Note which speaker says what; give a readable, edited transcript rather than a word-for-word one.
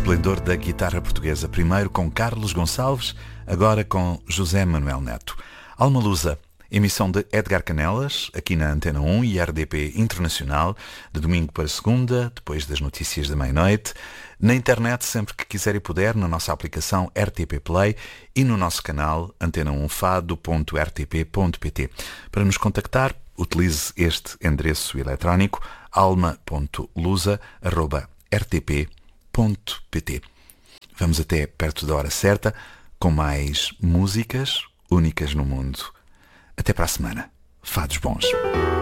Speaker 1: esplendor da guitarra portuguesa, primeiro com Carlos Gonçalves, agora com José Manuel Neto. Alma Lusa, emissão de Edgar Canelas, aqui na Antena 1 e RDP Internacional, de domingo para segunda, depois das notícias da meia-noite, na internet sempre que quiser e puder, na nossa aplicação RTP Play e no nosso canal antena1fado.rtp.pt. Para nos contactar, utilize este endereço eletrónico alma.lusa@rtp.pt. Vamos até perto da hora certa, com mais músicas únicas no mundo. Até para a semana. Fados bons.